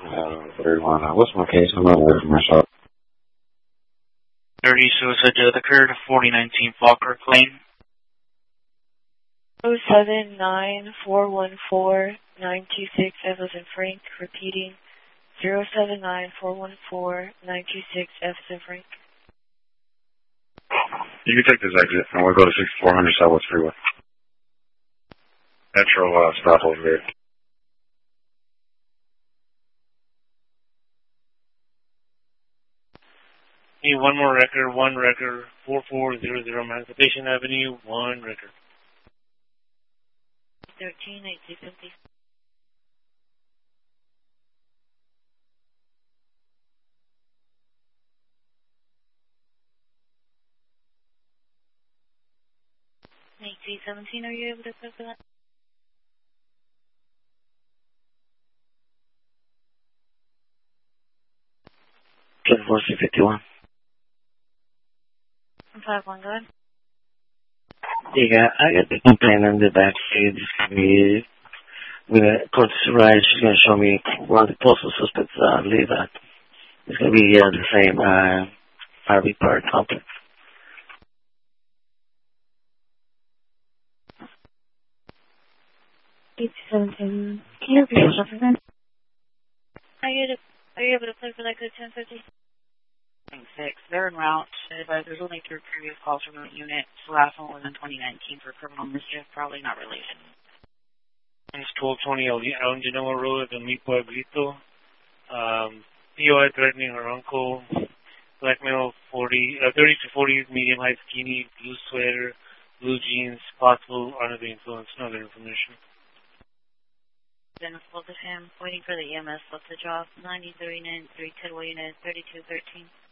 31. What's my case? I'm not aware from myself. 30 suicide death occurred, 4019 Falkirk Lane. 079414926 F as in Frank, repeating 079414926 F as in Frank. You can take this exit, and we'll go to 6400 Southwest Freeway. Metro stop over there. Need one more record, 4400 Emancipation Avenue, one record. 13-850. T17, are you able to click that? Ten 4651. 51, go ahead. Yeah, I got the complaint in the back seat. It's going to be, towards the right, she's going to show me where the postal suspects live at. It's going to be the same RV Park complex. T17, can you repeat yourself again? Are you able to click for that code 1050? 6. They're en route, but there's only 3 previous calls from that unit. The last one was in 2019 for criminal mischief, probably not related. It's 1220 on Genoa Road at the Mi Pueblito. POI threatening her uncle. Black male 30 to 40, medium height, skinny, blue sweater, blue jeans, possible under the influence. No other information. Then spoke with him, waiting for the EMS, left the job, 9039 3 Tidwell Unit 3213.